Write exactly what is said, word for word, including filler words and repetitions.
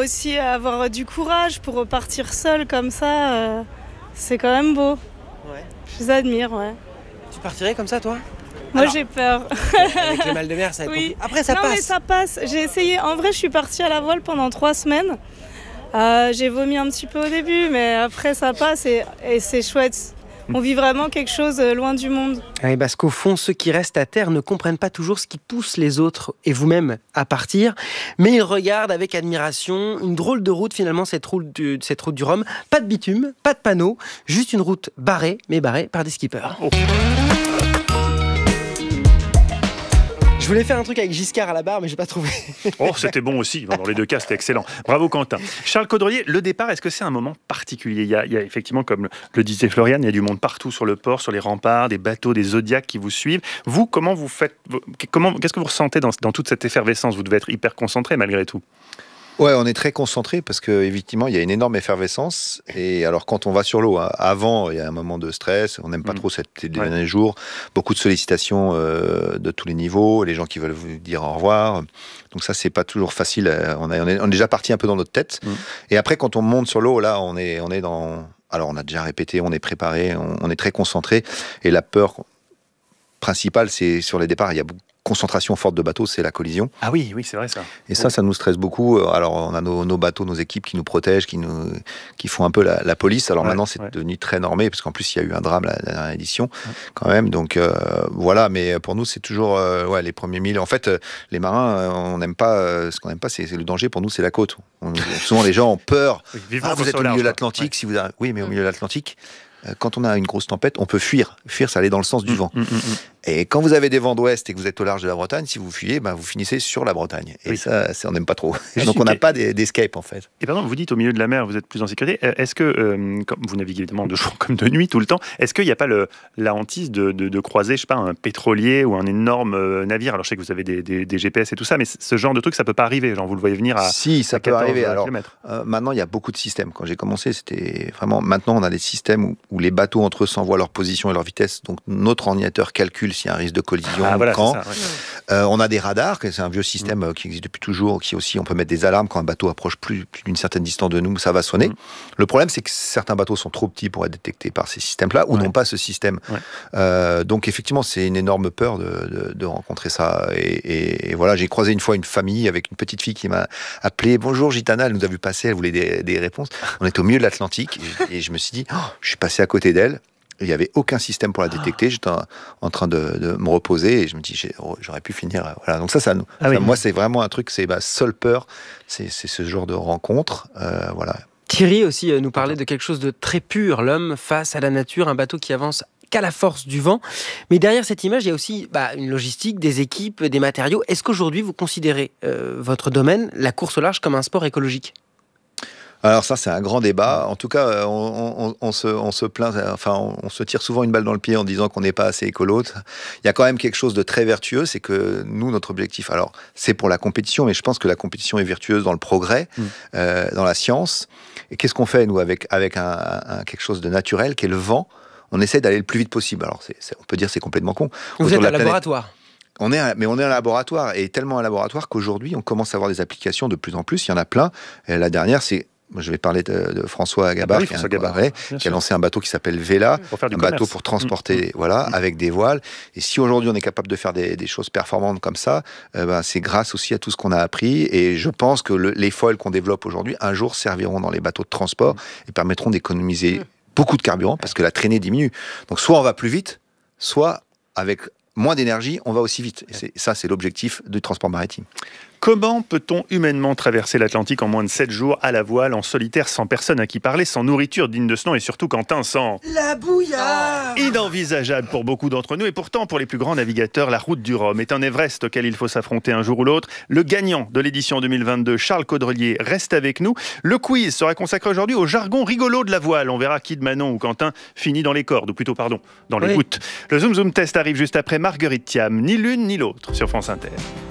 aussi avoir du courage pour repartir seul comme ça. Euh, c'est quand même beau. Ouais. Je les admire, ouais. Tu partirais comme ça, toi ? Moi, Alors, j'ai peur. Avec le mal de mer, ça va être Oui. compliqué. Après, ça non, passe. mais ça passe. J'ai essayé. En vrai, je suis partie à la voile pendant trois semaines. Euh, j'ai vomi un petit peu au début, mais après, ça passe et, et c'est chouette. On vit vraiment quelque chose loin du monde. Oui, parce qu'au fond, ceux qui restent à terre ne comprennent pas toujours ce qui pousse les autres et vous-même à partir, mais ils regardent avec admiration une drôle de route finalement, cette route du, cette route du Rhum. Pas de bitume, pas de panneau, juste une route barrée, mais barrée par des skippers. Oh. Je voulais faire un truc avec Giscard à la barre, mais j'ai pas trouvé. Oh, c'était bon aussi. Dans les deux cas, c'était excellent. Bravo, Quentin. Charles Caudrelier, le départ, est-ce que c'est un moment particulier ? il y, a, il y a effectivement, comme le disait Floriane, il y a du monde partout sur le port, sur les remparts, des bateaux, des Zodiacs qui vous suivent. Vous, comment vous faites comment, Qu'est-ce que vous ressentez dans, dans toute cette effervescence ? Vous devez être hyper concentré malgré tout. Ouais, on est très concentré parce que évidemment il y a une énorme effervescence. Et alors quand on va sur l'eau, hein, avant il y a un moment de stress, on n'aime pas mmh. trop cet dernier ouais. jour, beaucoup de sollicitations euh, de tous les niveaux, les gens qui veulent vous dire au revoir. Donc ça c'est pas toujours facile. On, a, on, est, on est déjà parti un peu dans notre tête. Mmh. Et après quand on monte sur l'eau, là on est, on est dans. Alors on a déjà répété, on est préparé, on, on est très concentré. Et la peur principale c'est sur les départs. Il y a beaucoup concentration forte de bateaux, c'est la collision. Ah oui, oui, c'est vrai ça. Et ça, ça nous stresse beaucoup. Alors, on a nos, nos bateaux, nos équipes qui nous protègent, qui nous, qui font un peu la, la police. Alors ouais, maintenant, c'est ouais. devenu très normé, parce qu'en plus, il y a eu un drame la, la dernière édition, ouais. quand même. Donc, euh, voilà. Mais pour nous, c'est toujours, euh, ouais, les premiers milles. En fait, euh, les marins, on n'aime pas, euh, ce qu'on n'aime pas, c'est, c'est le danger. Pour nous, c'est la côte. On, souvent, les gens ont peur. Oui, ah, vous êtes au milieu de l'Atlantique, ouais. si vous arrivez... Oui, mais au milieu de l'Atlantique, quand on a une grosse tempête, on peut fuir. Fuir, ça allait dans le sens du mmh, vent. Mmh, mmh. Et quand vous avez des vents d'ouest et que vous êtes au large de la Bretagne, si vous fuyez, ben vous finissez sur la Bretagne. Et oui. ça, ça, on n'aime pas trop. Et donc, on n'a pas d'escape, en fait. Et pardon, vous dites au milieu de la mer, vous êtes plus en sécurité. Est-ce que, euh, comme vous naviguez évidemment de jour comme de nuit, tout le temps, est-ce qu'il n'y a pas le, la hantise de, de, de croiser, je sais pas, un pétrolier ou un énorme navire ? Alors, je sais que vous avez des, des, des G P S et tout ça, mais ce genre de truc, ça ne peut pas arriver. Genre, vous le voyez venir à Si, ça à peut arriver. Alors, euh, maintenant, il y a beaucoup de systèmes. Quand j'ai commencé, c'était vraiment... Maintenant, on a des systèmes où, où les bateaux entre eux s'envoient leur position et leur vitesse. Donc, notre ordinateur calcule s'il y a un risque de collision. Ah, voilà, quand. Ça, ouais. euh, on a des radars, c'est un vieux système mmh. qui existe depuis toujours, qui aussi, on peut mettre des alarmes quand un bateau approche plus, plus d'une certaine distance de nous, ça va sonner. Mmh. Le problème, c'est que certains bateaux sont trop petits pour être détectés par ces systèmes-là, ou ouais. n'ont pas ce système. Ouais. Euh, donc effectivement, c'est une énorme peur de, de, de rencontrer ça. Et, et, et voilà, j'ai croisé une fois une famille avec une petite fille qui m'a appelé. Bonjour Gitana, elle nous a vu passer, elle voulait des, des réponses. On était au milieu de l'Atlantique, et, et je me suis dit, oh, je suis passé à côté d'elle. Il n'y avait aucun système pour la détecter. J'étais en, en train de, de me reposer et je me dis, j'ai, oh, j'aurais pu finir. Voilà. Donc ça, ça, ah ça oui. moi, c'est vraiment un truc, c'est ma seule peur, c'est, c'est ce genre de rencontre. Euh, voilà. Thierry aussi nous parlait de quelque chose de très pur, l'homme face à la nature, un bateau qui avance qu'à la force du vent. Mais derrière cette image, il y a aussi bah, une logistique, des équipes, des matériaux. Est-ce qu'aujourd'hui, vous considérez euh, votre domaine, la course au large, comme un sport écologique ? Alors ça, c'est un grand débat. En tout cas, on, on, on, se, on se plaint, enfin, on, on se tire souvent une balle dans le pied en disant qu'on n'est pas assez écolo. Il y a quand même quelque chose de très vertueux, c'est que nous, notre objectif, alors c'est pour la compétition, mais je pense que la compétition est vertueuse dans le progrès, mmh. euh, dans la science. Et qu'est-ce qu'on fait, nous, avec, avec un, un, quelque chose de naturel, qui est le vent ? On essaie d'aller le plus vite possible. Alors, c'est, c'est, on peut dire que c'est complètement con. Vous êtes un laboratoire ? On est, mais on est un laboratoire, et tellement un laboratoire qu'aujourd'hui, on commence à avoir des applications de plus en plus. Il y en a plein. Et la dernière, c'est je vais parler de, de François Gabard, ah bah oui, qui, François Gabard ouais, qui a lancé un bateau qui s'appelle Vela, un commerce. bateau pour transporter, mmh. voilà, mmh. avec des voiles. Et si aujourd'hui on est capable de faire des, des choses performantes comme ça, euh, ben, c'est grâce aussi à tout ce qu'on a appris. Et je pense que le, les foils qu'on développe aujourd'hui, un jour serviront dans les bateaux de transport mmh. et permettront d'économiser mmh. beaucoup de carburant parce que la traînée diminue. Donc soit on va plus vite, soit avec moins d'énergie, on va aussi vite. Et c'est, ça, c'est l'objectif du transport maritime. Comment peut-on humainement traverser l'Atlantique en moins de sept jours à la voile, en solitaire, sans personne à qui parler, sans nourriture digne de ce nom et surtout Quentin, sans... La bouillarde ! Inenvisageable pour beaucoup d'entre nous et pourtant pour les plus grands navigateurs, la route du Rhum est un Everest auquel il faut s'affronter un jour ou l'autre. Le gagnant de l'édition deux mille vingt-deux, Charles Caudrelier, reste avec nous. Le quiz sera consacré aujourd'hui au jargon rigolo de la voile. On verra qui de Manon ou Quentin finit dans les cordes, ou plutôt pardon, dans les oui. voûtes. Le Zoom Zoom Test arrive juste après Marguerite Thiam, ni l'une ni l'autre sur France Inter.